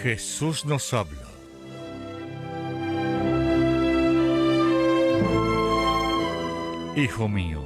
Jesús nos habla. Hijo mío,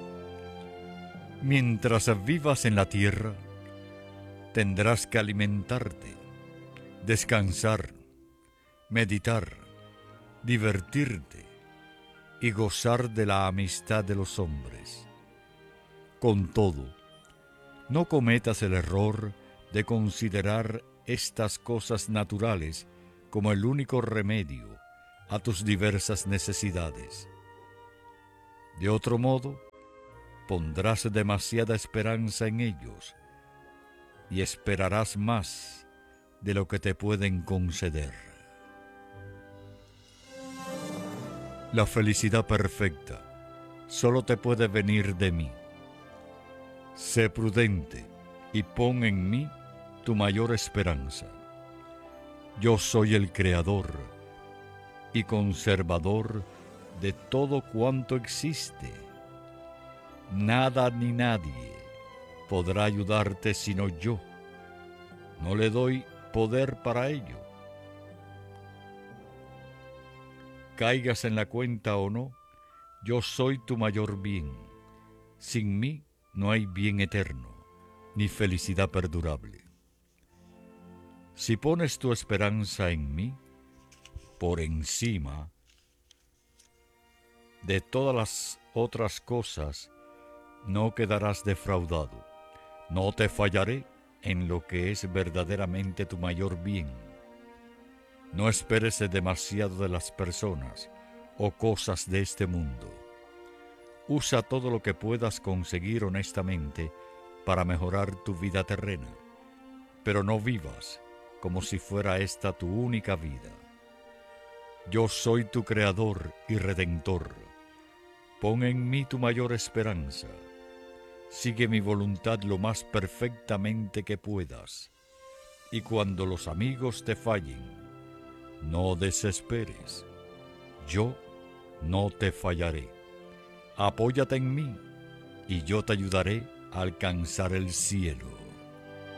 mientras vivas en la tierra, tendrás que alimentarte, descansar, meditar, divertirte y gozar de la amistad de los hombres. Con todo, no cometas el error de considerar estas cosas naturales como el único remedio a tus diversas necesidades. De otro modo, pondrás demasiada esperanza en ellos y esperarás más de lo que te pueden conceder. La felicidad perfecta solo te puede venir de mí. Sé prudente y pon en mí tu mayor esperanza. Yo soy el creador y conservador de todo cuanto existe. Nada ni nadie podrá ayudarte sino yo. No le doy poder para ello. Caigas en la cuenta o no, yo soy tu mayor bien. Sin mí no hay bien eterno, ni felicidad perdurable. Si pones tu esperanza en mí, por encima de todas las otras cosas, no quedarás defraudado. No te fallaré en lo que es verdaderamente tu mayor bien. No esperes demasiado de las personas o cosas de este mundo. Usa todo lo que puedas conseguir honestamente para mejorar tu vida terrena, pero no vivas como si fuera esta tu única vida. Yo soy tu creador y redentor. Pon en mí tu mayor esperanza. Sigue mi voluntad lo más perfectamente que puedas. Y cuando los amigos te fallen, no desesperes. Yo no te fallaré. Apóyate en mí y yo te ayudaré a alcanzar el cielo.